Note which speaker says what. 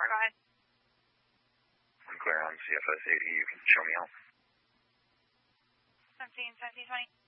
Speaker 1: go ahead.
Speaker 2: I'm clear on CFS 80. You can show me out.
Speaker 1: 17, 1720.